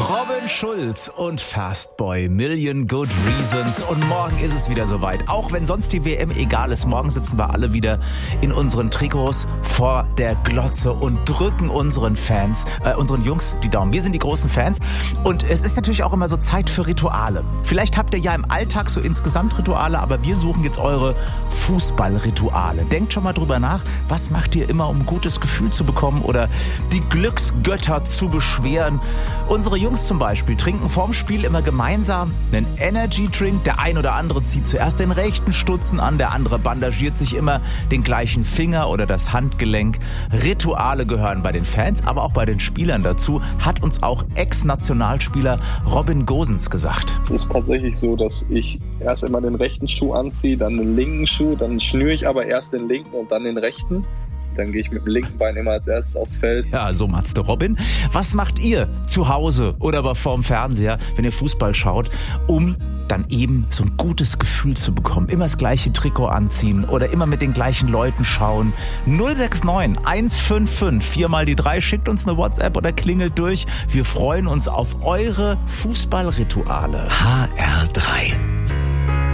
Robin Schulz und Fastboy, Million Good Reasons. Und morgen ist es wieder soweit. Auch wenn sonst die WM egal ist, morgen sitzen wir alle wieder in unseren Trikots vor der Glotze und drücken unseren Fans, unseren Jungs die Daumen. Wir sind die großen Fans. Und es ist natürlich auch immer so Zeit für Rituale. Vielleicht habt ihr ja im Alltag so insgesamt Rituale, aber wir suchen jetzt eure Fußballrituale. Denkt schon mal drüber nach, was macht ihr immer, um ein gutes Gefühl zu bekommen oder die Glücksgötter zu beschweren. Unsere Jungs zum Beispiel trinken vorm Spiel immer gemeinsam einen Energy Drink. Der ein oder andere zieht zuerst den rechten Stutzen an, der andere bandagiert sich immer den gleichen Finger oder das Handgelenk. Rituale gehören bei den Fans, aber auch bei den Spielern dazu, hat uns auch Ex-Nationalspieler Robin Gosens gesagt. Es ist tatsächlich so, dass ich erst immer den rechten Schuh anziehe, dann den linken Schuh, dann schnüre ich aber erst den linken und dann den rechten. Dann gehe ich mit dem linken Bein immer als erstes aufs Feld. Ja, so macht's der Robin. Was macht ihr zu Hause oder aber vorm Fernseher, wenn ihr Fußball schaut, um dann eben so ein gutes Gefühl zu bekommen? Immer das gleiche Trikot anziehen oder immer mit den gleichen Leuten schauen. 069 155 4 mal die 3. Schickt uns eine WhatsApp oder klingelt durch. Wir freuen uns auf eure Fußballrituale. HR3